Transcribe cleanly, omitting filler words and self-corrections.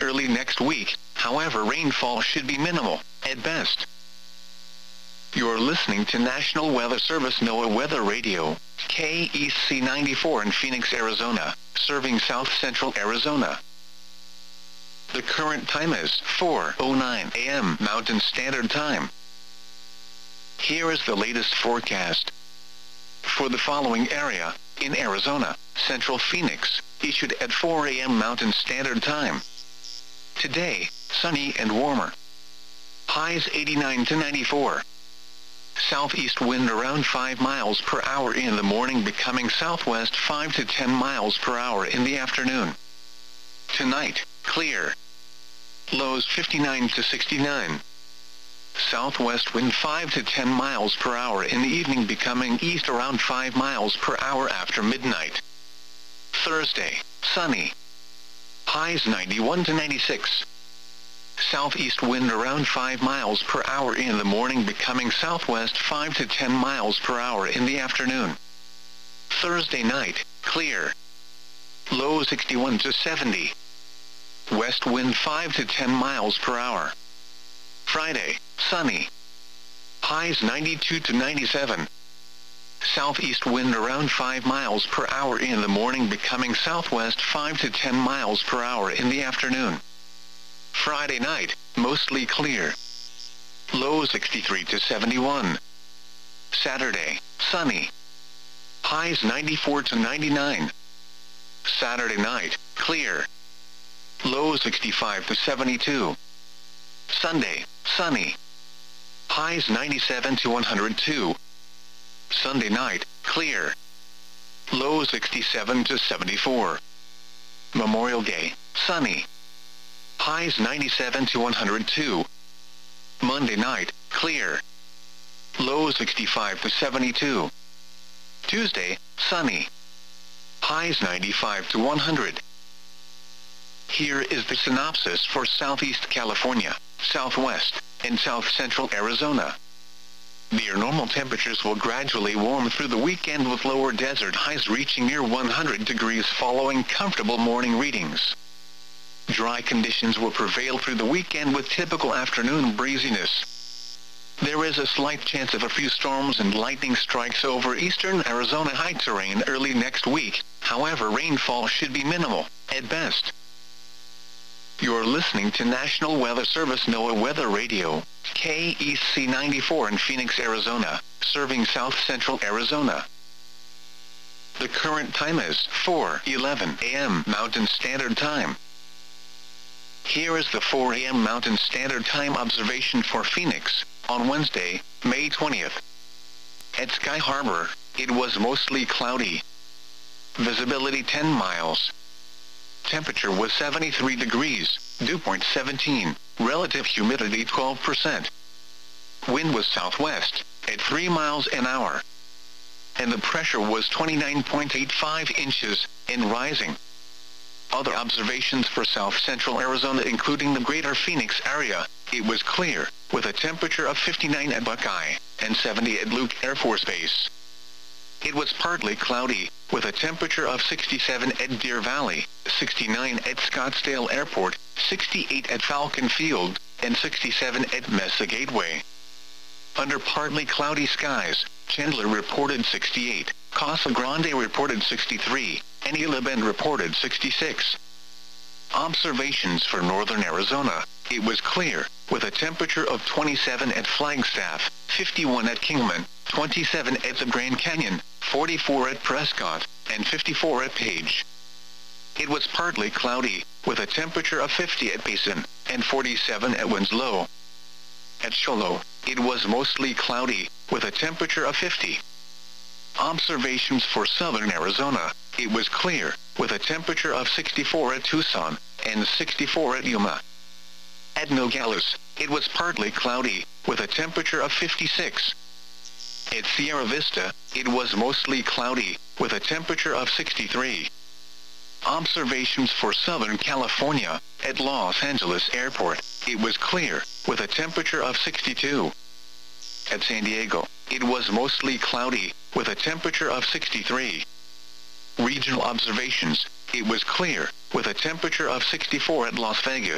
early next week, however rainfall should be minimal, at best. You're listening to National Weather Service NOAA Weather Radio, KEC 94 in Phoenix, Arizona, serving South Central Arizona. The current time is 4:09 a.m. Mountain Standard Time. Here is the latest forecast. For the following area, in Arizona, Central Phoenix, issued at 4 a.m. Mountain Standard Time. Today, sunny and warmer. Highs 89 to 94. Southeast wind around 5 miles per hour in the morning, becoming southwest 5 to 10 miles per hour in the afternoon. Tonight, clear. Lows 59 to 69. Southwest wind 5 to 10 miles per hour in the evening, becoming east around 5 miles per hour after midnight. Thursday, sunny. Highs 91 to 96. Southeast wind around 5 miles per hour in the morning, becoming southwest 5 to 10 miles per hour in the afternoon. Thursday night, clear. Low 61 to 70. West wind 5 to 10 miles per hour. Friday, sunny. Highs 92 to 97. Southeast wind around 5 miles per hour in the morning, becoming southwest 5 to 10 miles per hour in the afternoon. Friday night, mostly clear. Low 63 to 71. Saturday, sunny. Highs 94 to 99. Saturday night, clear. Low 65 to 72. Sunday, sunny. Highs 97 to 102. Sunday night, clear. Low 67 to 74. Memorial Day, sunny. Highs 97 to 102. Monday night, clear. Low 65 to 72. Tuesday, sunny. Highs 95 to 100. Here is the synopsis for Southeast California, Southwest, and South Central Arizona. Near normal temperatures will gradually warm through the weekend, with lower desert highs reaching near 100 degrees following comfortable morning readings. Dry conditions will prevail through the weekend with typical afternoon breeziness. There is a slight chance of a few storms and lightning strikes over eastern Arizona high terrain early next week, however rainfall should be minimal, at best. You're listening to National Weather Service NOAA Weather Radio, KEC 94 in Phoenix, Arizona, serving South Central Arizona. The current time is 4:11 a.m. Mountain Standard Time. Here is the 4 a.m. Mountain Standard Time observation for Phoenix, on Wednesday, May 20th. At Sky Harbor, it was mostly cloudy. Visibility 10 miles. Temperature was 73 degrees, dew point 17, relative humidity 12%. Wind was southwest, at 3 miles an hour. And the pressure was 29.85 inches, and rising. Other observations for South Central Arizona, including the greater Phoenix area, it was clear, with a temperature of 59 at Buckeye, and 70 at Luke Air Force Base. It was partly cloudy, with a temperature of 67 at Deer Valley, 69 at Scottsdale Airport, 68 at Falcon Field, and 67 at Mesa Gateway. Under partly cloudy skies, Chandler reported 68, Casa Grande reported 63, and Gila Bend reported 66. Observations for northern Arizona, it was clear, with a temperature of 27 at Flagstaff, 51 at Kingman, 27 at the Grand Canyon, 44 at Prescott, and 54 at Page. It was partly cloudy, with a temperature of 50 at Basin, and 47 at Winslow. At Shoalo, it was mostly cloudy, with a temperature of 50. Observations for southern Arizona, it was clear, with a temperature of 64 at Tucson, and 64 at Yuma. At Nogales, it was partly cloudy, with a temperature of 56. At Sierra Vista, it was mostly cloudy, with a temperature of 63. Observations for Southern California, at Los Angeles Airport, it was clear, with a temperature of 62. At San Diego, it was mostly cloudy, with a temperature of 63. Regional observations, it was clear, with a temperature of 64 at Las Vegas.